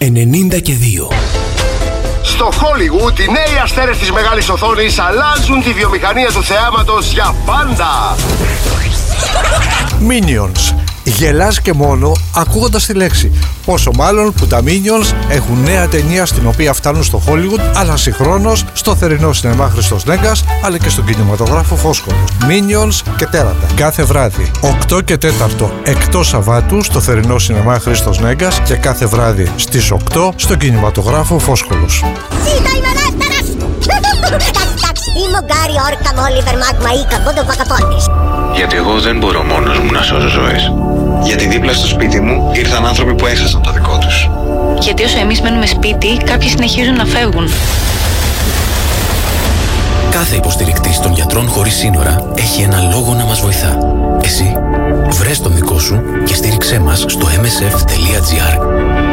92. Στο Hollywood, οι νέοι αστέρες της μεγάλης οθόνης αλλάζουν τη βιομηχανία του θεάματος για πάντα. Minions. Γελάς και μόνο ακούγοντας τη λέξη. Πόσο μάλλον που τα Minions έχουν νέα ταινία στην οποία φτάνουν στο Hollywood, αλλά συγχρόνως στο θερινό σινεμά Χρήστος Νέγκας, αλλά και στον κινηματογράφο Φόσκολος. Minions και τέρατα. Κάθε βράδυ 8 και 4 εκτός Σαββάτου στο θερινό σινεμά Χρήστος Νέγκας και κάθε βράδυ στις 8 στον κινηματογράφο Φόσκολος. Είμαι ο Γκάρι Όρκαμ, Όλιβερ Μάγμα ή Καμπόντο Πακαπότης. Γιατί εγώ δεν μπορώ μόνος μου να σώζω ζωές. Γιατί δίπλα στο σπίτι μου ήρθαν άνθρωποι που έχασαν το δικό τους. Γιατί όσο εμείς μένουμε σπίτι, κάποιοι συνεχίζουν να φεύγουν. Κάθε υποστηρικτής των Γιατρών Χωρίς Σύνορα έχει ένα λόγο να μας βοηθά. Εσύ, βρες τον δικό σου και στήριξέ μας στο msf.gr.